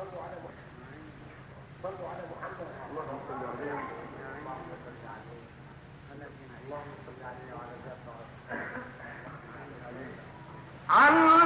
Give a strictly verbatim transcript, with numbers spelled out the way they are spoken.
صلوا على محمد صلوا على محمد اللهم صل عليه اللهم صل عليه اللهم صل عليه وعلى ذاته على